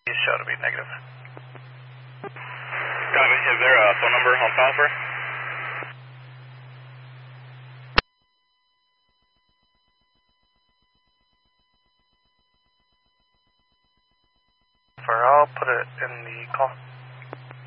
show to be negative. Copy. Is there a phone number on file for? I'll put it in the call.